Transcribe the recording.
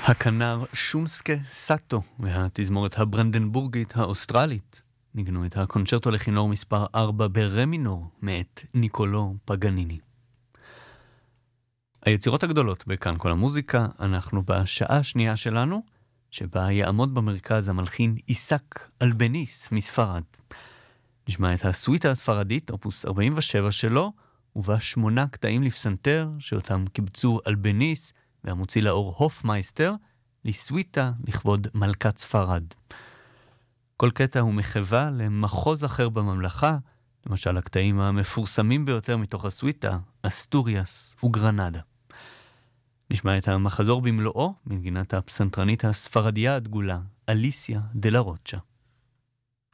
הכנר שומסקה סאטו והתזמורת הברנדנבורגית האוסטרלית ניגנו את הקונצ'רטו לכינור מספר 4 ברמי מינור מאת ניקולו פגניני. היצירות הגדולות בכאן כל המוזיקה, אנחנו בשעה השנייה שלנו, שבה יעמוד במרכז המלחין איסק אלבניס מספרד. נשמע את הסוויטה הספרדית, אופוס 47 שלו, ובה 8 קטעים לפסנתר, שאותם קיבצו אלבניס והמוציא לאור הופמייסטר, לסוויטה לכבוד מלכת ספרד. כל קטע הוא מחווה למחוז אחר בממלכה, למשל הקטעים המפורסמים ביותר מתוך הסוויטה, אסטוריאס וגרנדה. נשמע את המחזור במלואו, מנגינת הפסנתרנית הספרדיה הדגולה, אליסיה דלה רוטשה.